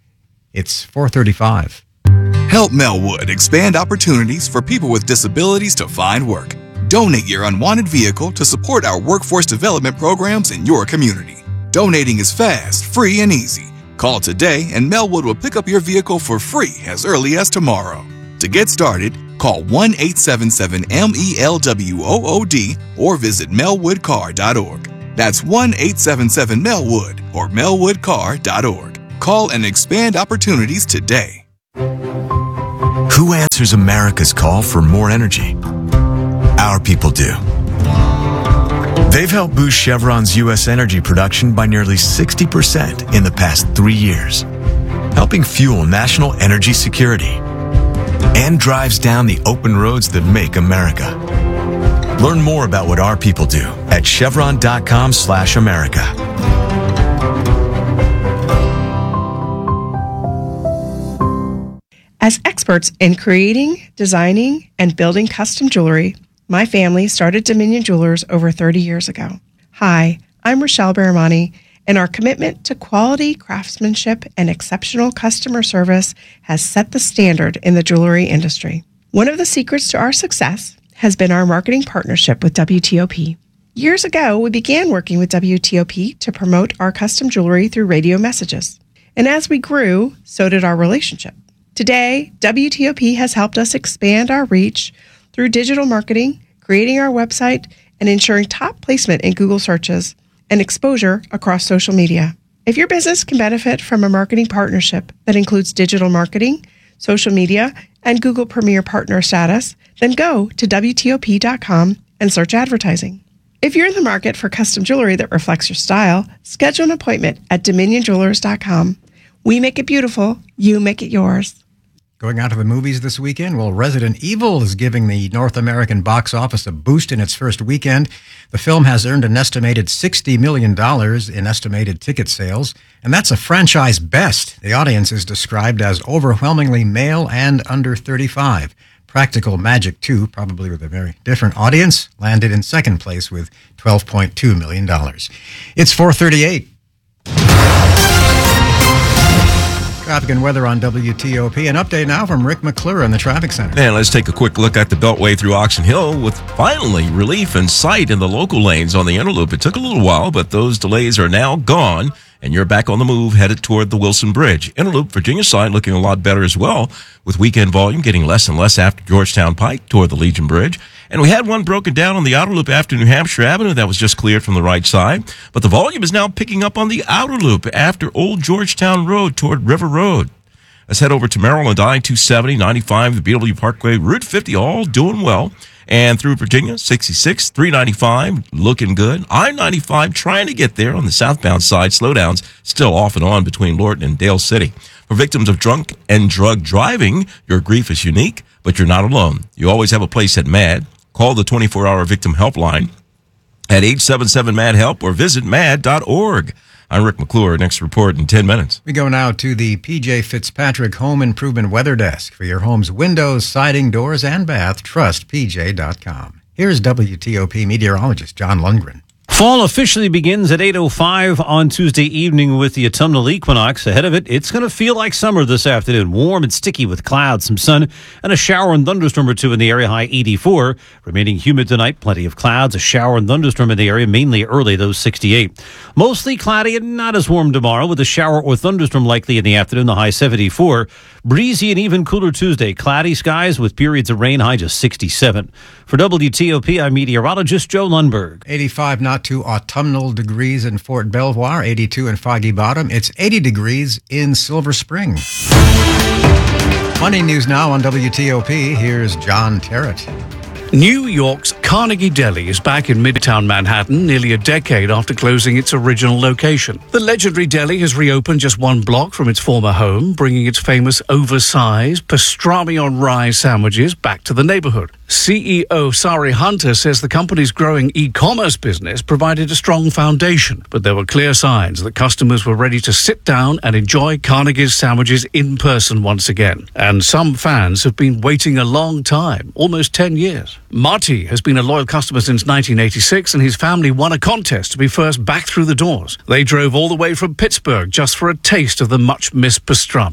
It's four thirty-five. Help Melwood expand opportunities for people with disabilities to find work. Donate your unwanted vehicle to support our workforce development programs in your community. Donating is fast, free, and easy. Call today and Melwood will pick up your vehicle for free as early as tomorrow. To get started, call one eight seven seven M E L W O O D or visit melwood car dot org. That's one eight seven seven Melwood or melwood car dot org. Call and expand opportunities today. Who answers America's call for more energy? Our people do. They've helped boost Chevron's U S energy production by nearly sixty percent in the past three years, helping fuel national energy security, and drives down the open roads that make America. Learn more about what our people do at chevron.com slash America. As experts in creating, designing, and building custom jewelry, my family started Dominion Jewelers over thirty years ago. Hi, I'm Rochelle Baramani, and our commitment to quality craftsmanship and exceptional customer service has set the standard in the jewelry industry. One of the secrets to our success has been our marketing partnership with W T O P. Years ago, we began working with W T O P to promote our custom jewelry through radio messages. And as we grew, so did our relationship. Today, W T O P has helped us expand our reach through digital marketing, creating our website, and ensuring top placement in Google searches and exposure across social media. If your business can benefit from a marketing partnership that includes digital marketing, social media, and Google Premier Partner status, then go to W T O P dot com and search advertising. If you're in the market for custom jewelry that reflects your style, schedule an appointment at dominion jewelers dot com. We make it beautiful. You make it yours. Going out to the movies this weekend? Well, Resident Evil is giving the North American box office a boost in its first weekend. The film has earned an estimated sixty million dollars in estimated ticket sales, and that's a franchise best. The audience is described as overwhelmingly male and under thirty-five. Practical Magic two, probably with a very different audience, landed in second place with twelve point two million dollars. It's four thirty-eight. Traffic and weather on W T O P. An update now from Rick McClure in the traffic center. And let's take a quick look at the Beltway through Oxon Hill with finally relief in sight in the local lanes on the Interloop. It took a little while, but those delays are now gone, and you're back on the move headed toward the Wilson Bridge. Interloop, Virginia side, looking a lot better as well, with weekend volume getting less and less after Georgetown Pike toward the Legion Bridge. And we had one broken down on the outer loop after New Hampshire Avenue that was just cleared from the right side. But the volume is now picking up on the outer loop after Old Georgetown Road toward River Road. Let's head over to Maryland, I two seventy, ninety-five, the B W Parkway, Route fifty, all doing well. And through Virginia, sixty-six, three ninety-five, looking good. I ninety-five, trying to get there on the southbound side. Slowdowns still off and on between Lorton and Dale City. For victims of drunk and drug driving, your grief is unique, but you're not alone. You always have a place at MAD. Call the twenty-four hour victim helpline at eight seven seven MAD HELP or visit mad dot org. I'm Rick McClure. Next report in ten minutes. We go now to the P J Fitzpatrick Home Improvement Weather Desk. For your home's windows, siding, doors, and bath, trust P J dot com. Here's W T O P meteorologist John Lundgren. Fall officially begins at eight oh five on Tuesday evening with the autumnal equinox. Ahead of it, it's going to feel like summer this afternoon. Warm and sticky with clouds, some sun, and a shower and thunderstorm or two in the area, high eighty-four. Remaining humid tonight, plenty of clouds, a shower and thunderstorm in the area, mainly early, those sixty-eight. Mostly cloudy and not as warm tomorrow with a shower or thunderstorm likely in the afternoon, the high seventy-four. Breezy and even cooler Tuesday. Cloudy skies with periods of rain, high just sixty-seven. For W T O P, I'm meteorologist Joe Lundberg. eighty-five not too autumnal degrees in Fort Belvoir, eighty-two in Foggy Bottom. It's eighty degrees in Silver Spring. Money news now on W T O P. Here's John Terrett. New York's Carnegie Deli is back in Midtown Manhattan nearly a decade after closing its original location. The legendary deli has reopened just one block from its former home, bringing its famous oversized pastrami on rye sandwiches back to the neighborhood. C E O Sari Hunter says the company's growing e-commerce business provided a strong foundation, but there were clear signs that customers were ready to sit down and enjoy Carnegie's sandwiches in person once again. And some fans have been waiting a long time, almost ten years. Marty has been a loyal customer since nineteen eighty-six, and his family won a contest to be first back through the doors. They drove all the way from Pittsburgh just for a taste of the much-missed pastrami.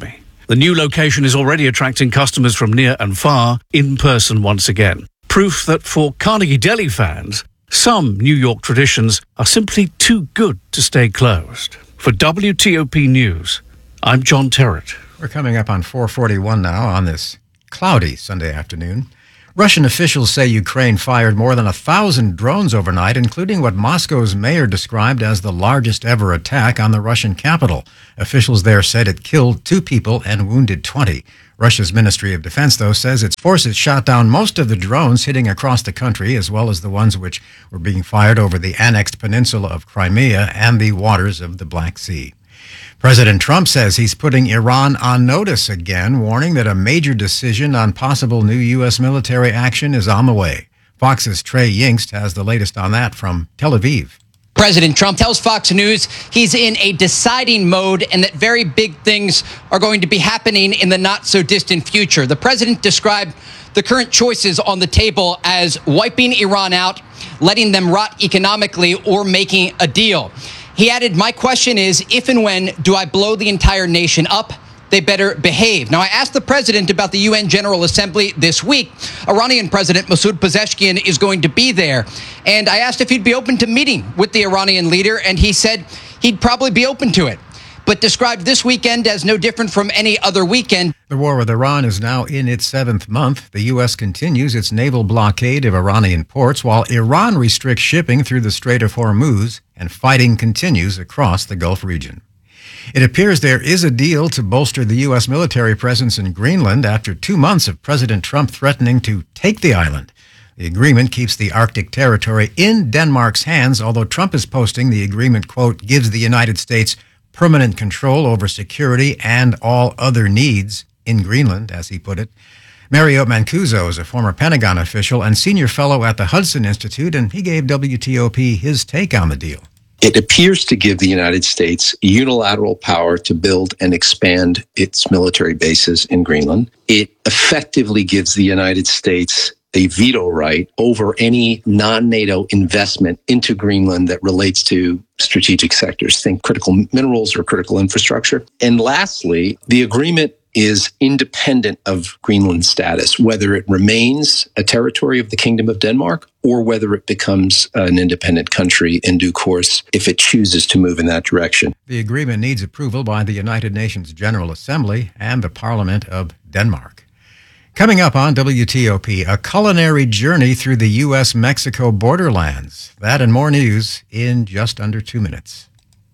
The new location is already attracting customers from near and far in person once again. Proof that for Carnegie Deli fans, some New York traditions are simply too good to stay closed. For W T O P News, I'm John Terrett. We're coming up on four forty-one now on this cloudy Sunday afternoon. Russian officials say Ukraine fired more than a thousand drones overnight, including what Moscow's mayor described as the largest ever attack on the Russian capital. Officials there said it killed two people and wounded twenty. Russia's Ministry of Defense, though, says its forces shot down most of the drones hitting across the country, as well as the ones which were being fired over the annexed peninsula of Crimea and the waters of the Black Sea. President Trump says he's putting Iran on notice again, warning that a major decision on possible new U S military action is on the way. Fox's Trey Yingst has the latest on that from Tel Aviv. President Trump tells Fox News he's in a deciding mode and that very big things are going to be happening in the not-so-distant future. The president described the current choices on the table as wiping Iran out, letting them rot economically, or making a deal. He added, my question is, if and when do I blow the entire nation up? They better behave. Now, I asked the president about the U N General Assembly this week. Iranian President Masoud Pezeshkian is going to be there. And I asked if he'd be open to meeting with the Iranian leader, and he said he'd probably be open to it, but described this weekend as no different from any other weekend. The war with Iran is now in its seventh month. The U S continues its naval blockade of Iranian ports, while Iran restricts shipping through the Strait of Hormuz, and fighting continues across the Gulf region. It appears there is a deal to bolster the U S military presence in Greenland after two months of President Trump threatening to take the island. The agreement keeps the Arctic territory in Denmark's hands, although Trump is posting the agreement, quote, gives the United States permanent control over security and all other needs in Greenland, as he put it. Mario Mancuso is a former Pentagon official and senior fellow at the Hudson Institute, and he gave W T O P his take on the deal. It appears to give the United States unilateral power to build and expand its military bases in Greenland. It effectively gives the United States a veto right over any non-NATO investment into Greenland that relates to strategic sectors, think critical minerals or critical infrastructure. And lastly, the agreement is independent of Greenland's status, whether it remains a territory of the Kingdom of Denmark or whether it becomes an independent country in due course if it chooses to move in that direction. The agreement needs approval by the United Nations General Assembly and the Parliament of Denmark. Coming up on W T O P, a culinary journey through the U S Mexico borderlands. That and more news in just under two minutes.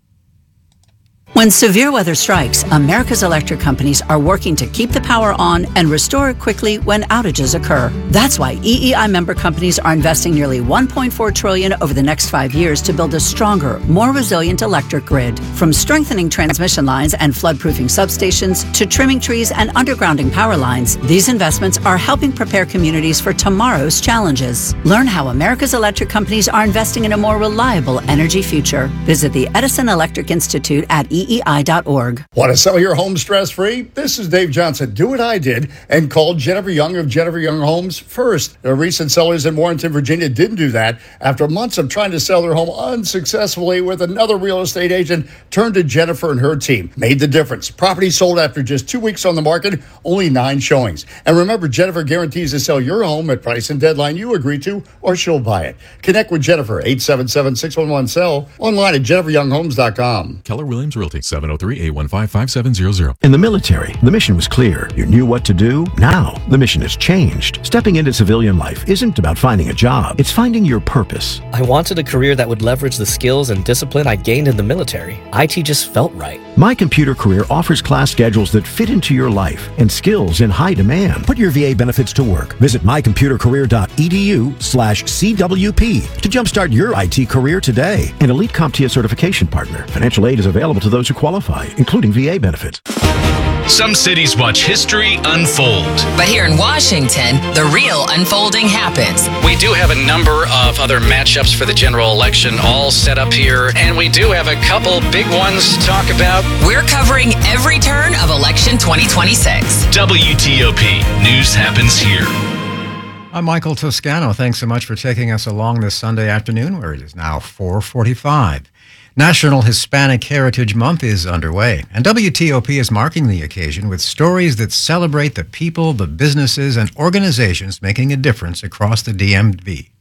When severe weather strikes, America's electric companies are working to keep the power on and restore it quickly when outages occur. That's why E E I member companies are investing nearly one point four trillion dollars over the next five years to build a stronger, more resilient electric grid. From strengthening transmission lines and flood-proofing substations to trimming trees and undergrounding power lines, these investments are helping prepare communities for tomorrow's challenges. Learn how America's electric companies are investing in a more reliable energy future. Visit the Edison Electric Institute at E E I dot org. Want to sell your home stress-free? This is Dave Johnson. Do what I did and call Jennifer Young of Jennifer Young Homes first. The recent sellers in Warrenton, Virginia didn't do that. After months of trying to sell their home unsuccessfully with another real estate agent, turned to Jennifer and her team. Made the difference. Property sold after just two weeks on the market, only nine showings. And remember, Jennifer guarantees to sell your home at price and deadline you agree to, or she'll buy it. Connect with Jennifer, eight seven seven, six one one, S E L L, online at jennifer young homes dot com. Keller Williams Realty, seven oh three, eight one five, five seven zero zero. In the military, the mission was clear. You knew what to do. Now, the mission has changed. Stepping into civilian life isn't about finding a job. It's finding your purpose. I wanted a career that would leverage the skills and discipline I gained in the military. I T just felt right. My Computer Career offers class schedules that fit into your life and skills in high demand. Put your V A benefits to work. Visit my computer career dot e d u slash C W P to jumpstart your I T career today. An elite CompTIA certification partner. Financial aid is available to those who qualify, including V A benefits. Some cities watch history unfold. But here in Washington, the real unfolding happens. We do have a number of other matchups for the general election all set up here, and we do have a couple big ones to talk about. We're covering every turn of election twenty twenty-six. W T O P News happens here. I'm Michael Toscano. Thanks so much for taking us along this Sunday afternoon, where it is now four forty-five. National Hispanic Heritage Month is underway, and W T O P is marking the occasion with stories that celebrate the people, the businesses, and organizations making a difference across the D M V.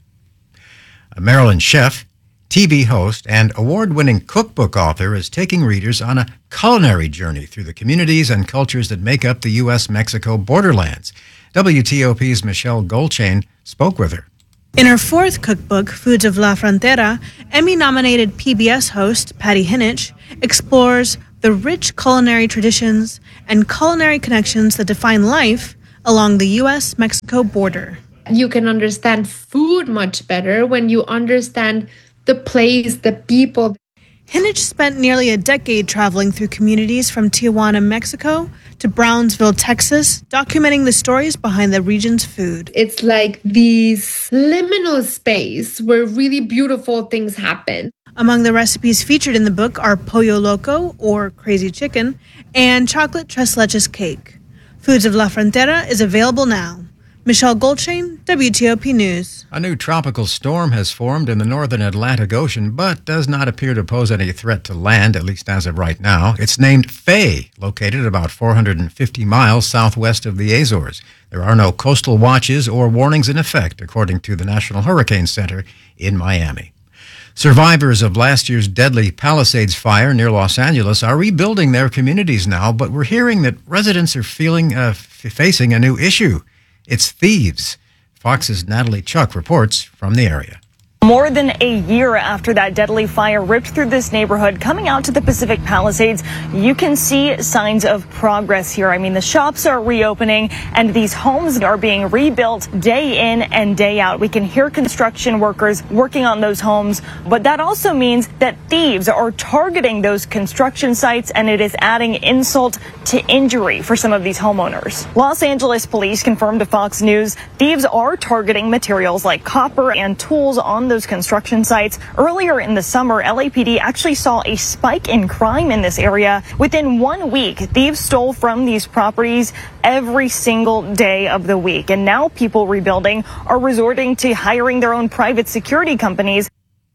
A Maryland chef, T V host, and award-winning cookbook author is taking readers on a culinary journey through the communities and cultures that make up the U S Mexico borderlands. W T O P's Michelle Goldchain spoke with her. In her fourth cookbook, Foods of La Frontera, Emmy-nominated P B S host Patty Hinich explores the rich culinary traditions and culinary connections that define life along the U S Mexico border. You can understand food much better when you understand the place, the people. Hinich spent nearly a decade traveling through communities from Tijuana, Mexico to Brownsville, Texas, documenting the stories behind the region's food. It's like this liminal space where really beautiful things happen. Among the recipes featured in the book are pollo loco, or crazy chicken, and chocolate tres leches cake. Foods of La Frontera is available now. Michelle Goldchain, W T O P News. A new tropical storm has formed in the northern Atlantic Ocean, but does not appear to pose any threat to land, at least as of right now. It's named Faye, located about four hundred fifty miles southwest of the Azores. There are no coastal watches or warnings in effect, according to the National Hurricane Center in Miami. Survivors of last year's deadly Palisades fire near Los Angeles are rebuilding their communities now, but we're hearing that residents are feeling uh, f- facing a new issue. It's thieves. Fox's Natalie Chuck reports from the area. More than a year after that deadly fire ripped through this neighborhood, coming out to the Pacific Palisades, you can see signs of progress here. I mean, the shops are reopening and these homes are being rebuilt day in and day out. We can hear construction workers working on those homes, but that also means that thieves are targeting those construction sites, and it is adding insult to injury for some of these homeowners. Los Angeles police confirmed to Fox News thieves are targeting materials like copper and tools on those construction sites. Earlier in the summer, L A P D actually saw a spike in crime in this area. Within one week, thieves stole from these properties every single day of the week. And now people rebuilding are resorting to hiring their own private security companies.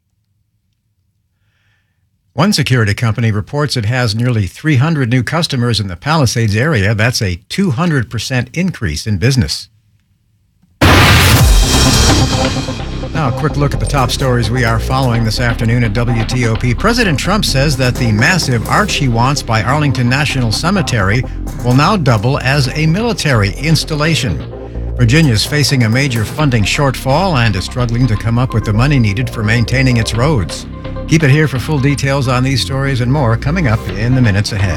One security company reports it has nearly three hundred new customers in the Palisades area. That's a two hundred percent increase in business. Now, a quick look at the top stories we are following this afternoon at W T O P. President Trump says that the massive arch he wants by Arlington National Cemetery will now double as a military installation. Virginia is facing a major funding shortfall and is struggling to come up with the money needed for maintaining its roads. Keep it here for full details on these stories and more coming up in the minutes ahead.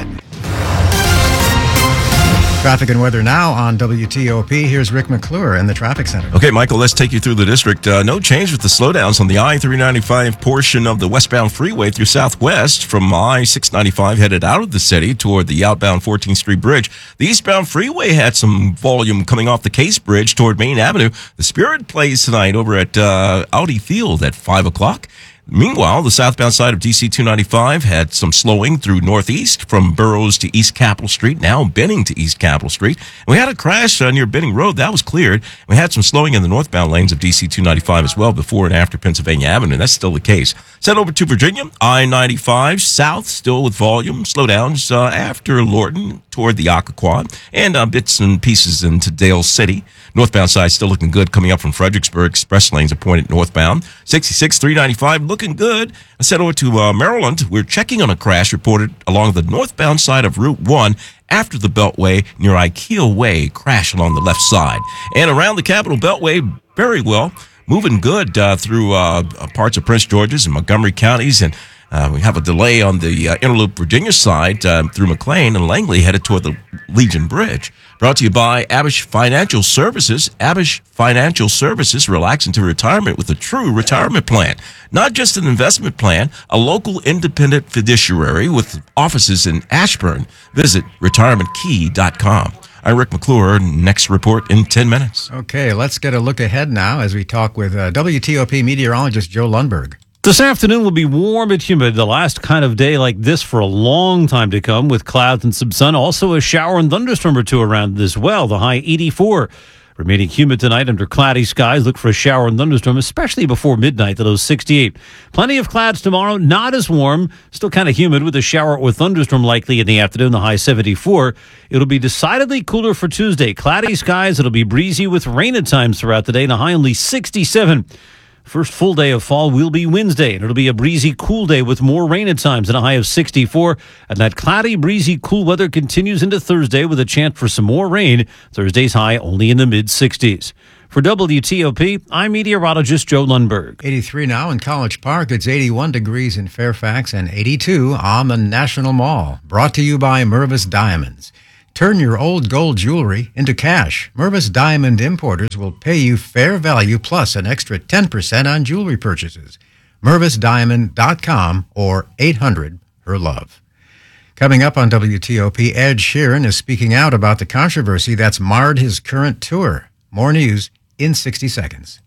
Traffic and weather now on W T O P. Here's Rick McClure in the traffic center. Okay, Michael, let's take you through the district. Uh, no change with the slowdowns on the I three ninety-five portion of the westbound freeway through Southwest from I six ninety-five headed out of the city toward the outbound fourteenth Street Bridge. The eastbound freeway had some volume coming off the Case Bridge toward Main Avenue. The Spirit plays tonight over at uh, Audi Field at five o'clock. Meanwhile, the southbound side of D C two ninety-five had some slowing through Northeast from Burroughs to East Capitol Street, now Benning to East Capitol Street. And we had a crash uh, near Benning Road. That was cleared. We had some slowing in the northbound lanes of D C two ninety-five as well before and after Pennsylvania Avenue. That's still the case. Sent over to Virginia, I ninety-five south, still with volume. Slowdowns uh, after Lorton toward the Occoquan and uh, bits and pieces into Dale City. Northbound side still looking good coming up from Fredericksburg. Express lanes are pointed northbound. sixty-six three ninety-five looking good. I said over to uh, Maryland. We're checking on a crash reported along the northbound side of Route one after the Beltway near Ikea Way. Crash along the left side. And around the Capitol Beltway, very well. Moving good uh, through uh, parts of Prince George's and Montgomery counties. And uh, we have a delay on the uh, Interloop Virginia side uh, through McLean and Langley headed toward the Legion Bridge. Brought to you by Abish Financial Services. Abish Financial Services, relax into retirement with a true retirement plan. Not just an investment plan, a local independent fiduciary with offices in Ashburn. Visit retirement key dot com. I'm Rick McClure. Next report in ten minutes. Okay, let's get a look ahead now as we talk with uh, W T O P meteorologist Joe Lundberg. This afternoon will be warm and humid, the last kind of day like this for a long time to come with clouds and some sun. Also a shower and thunderstorm or two around as well, the high eighty-four. Remaining humid tonight under cloudy skies. Look for a shower and thunderstorm, especially before midnight, to those sixty-eight. Plenty of clouds tomorrow, not as warm. Still kind of humid with a shower or thunderstorm likely in the afternoon, the high seventy-four. It'll be decidedly cooler for Tuesday. Cloudy skies. It'll be breezy with rain at times throughout the day, and a high only sixty-seven. First full day of fall will be Wednesday, and it'll be a breezy, cool day with more rain at times and a high of sixty-four. And that cloudy, breezy, cool weather continues into Thursday with a chance for some more rain. Thursday's high only in the mid-sixties. For W T O P, I'm meteorologist Joe Lundberg. eighty-three now in College Park. It's eighty-one degrees in Fairfax and eighty-two on the National Mall. Brought to you by Mervis Diamonds. Turn your old gold jewelry into cash. Mervis Diamond Importers will pay you fair value plus an extra ten percent on jewelry purchases. Mervis Diamond dot com or eight hundred her love. Coming up on W T O P, Ed Sheeran is speaking out about the controversy that's marred his current tour. More news in sixty seconds.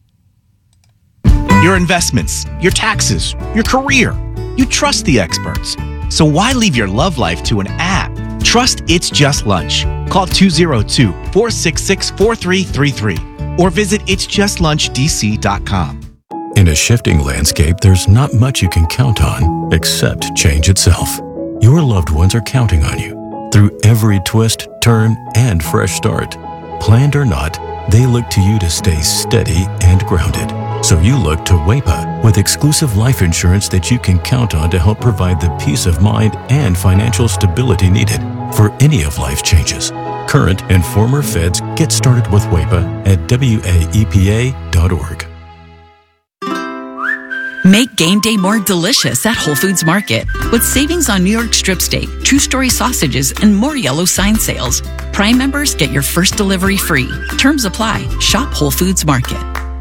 Your investments, your taxes, your career. You trust the experts. So why leave your love life to an app? Trust It's Just Lunch. Call two oh two, four six six, four three three three or visit its just lunch d c dot com. In a shifting landscape, there's not much you can count on except change itself. Your loved ones are counting on you through every twist, turn, and fresh start. Planned or not, they look to you to stay steady and grounded. So you look to WAEPA with exclusive life insurance that you can count on to help provide the peace of mind and financial stability needed for any of life's changes. Current and former feds get started with WAEPA at W A E P A dot org. Make game day more delicious at Whole Foods Market with savings on New York strip steak, True Story sausages, and more yellow sign sales. Prime members get your first delivery free. Terms apply. Shop Whole Foods Market.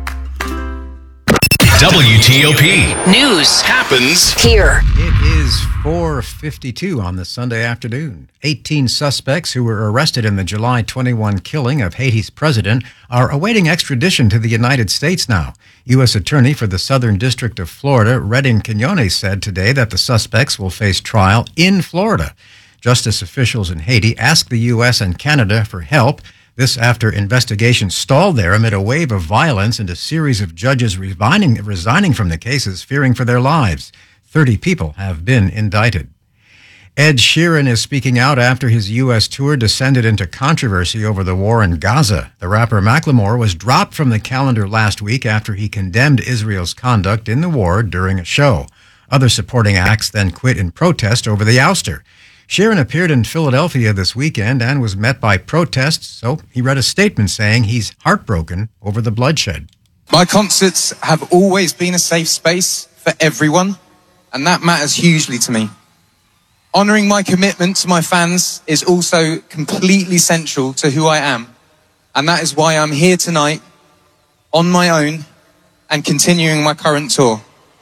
W T O P News happens here. It is four fifty-two on the Sunday afternoon. eighteen suspects who were arrested in the July twenty-first killing of Haiti's president are awaiting extradition to the United States now. U S Attorney for the Southern District of Florida, Redding Quinones, said today that the suspects will face trial in Florida. Justice officials in Haiti asked the U S and Canada for help. This after investigations stalled there amid a wave of violence and a series of judges resigning, resigning from the cases, fearing for their lives. Thirty people have been indicted. Ed Sheeran is speaking out after his U S tour descended into controversy over the war in Gaza. The rapper Macklemore was dropped from the calendar last week after he condemned Israel's conduct in the war during a show. Other supporting acts then quit in protest over the ouster. Sheeran appeared in Philadelphia this weekend and was met by protests, so he read a statement saying he's heartbroken over the bloodshed. My concerts have always been a safe space for everyone, and that matters hugely to me. Honoring my commitment to my fans is also completely central to who I am, and that is why I'm here tonight on my own and continuing my current tour.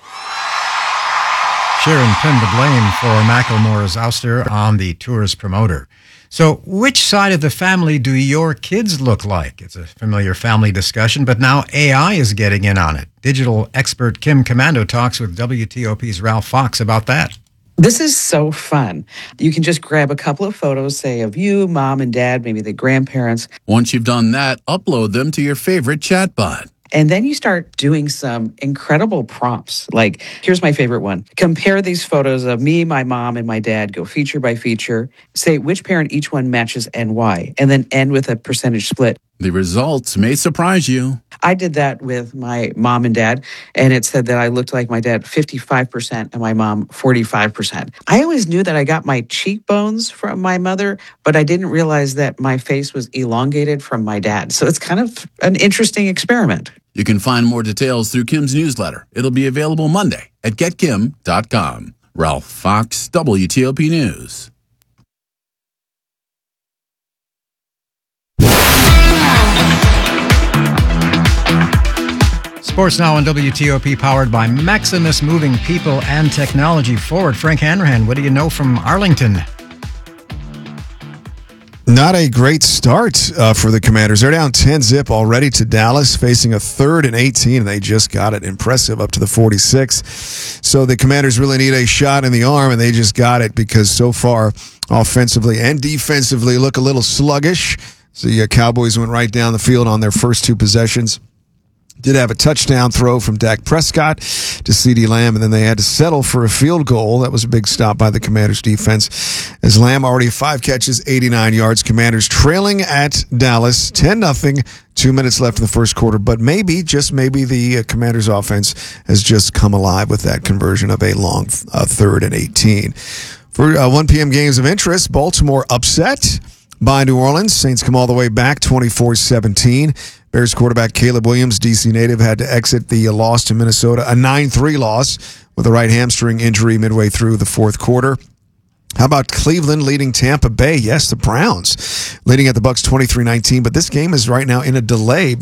Sheeran pinned the blame for Macklemore's ouster on the tour's promoter. So which side of the family do your kids look like? It's a familiar family discussion, but now A I is getting in on it. Digital expert Kim Commando talks with W T O P's Ralph Fox about that. This is so fun. You can just grab a couple of photos, say, of you, mom and dad, maybe the grandparents. Once you've done that, upload them to your favorite chatbot. And then you start doing some incredible prompts. Like, here's my favorite one. Compare these photos of me, my mom, and my dad. Go feature by feature. Say which parent each one matches and why. And then end with a percentage split. The results may surprise you. I did that with my mom and dad, and it said that I looked like my dad fifty-five percent and my mom forty-five percent. I always knew that I got my cheekbones from my mother, but I didn't realize that my face was elongated from my dad. So it's kind of an interesting experiment. You can find more details through Kim's newsletter. It'll be available Monday at get kim dot com. Ralph Fox, W T O P News. Sports now on W T O P, powered by Maximus, moving people and technology forward. Frank Hanrahan, what do you know from Arlington? Not a great start uh, for the Commanders. They're down ten zip already to Dallas, facing a third and eighteen, and they just got it impressive up to the forty-six. So the Commanders really need a shot in the arm, and they just got it because so far, offensively and defensively, look a little sluggish. So the uh, Cowboys went right down the field on their first two possessions. Did have a touchdown throw from Dak Prescott to CeeDee Lamb, and then they had to settle for a field goal. That was a big stop by the Commanders' defense. As Lamb already five catches, eighty-nine yards. Commanders trailing at Dallas, ten nothing. Two minutes left in the first quarter, but maybe, just maybe, the uh, Commanders' offense has just come alive with that conversion of a long uh, third and eighteen. For uh, one p.m. games of interest, Baltimore upset by New Orleans. Saints come all the way back, twenty-four seventeen. Bears quarterback Caleb Williams, D C native, had to exit the uh, loss to Minnesota, a nine three loss with a right hamstring injury midway through the fourth quarter. How about Cleveland leading Tampa Bay? Yes, the Browns leading at the Bucs twenty-three nineteen, but this game is right now in a delay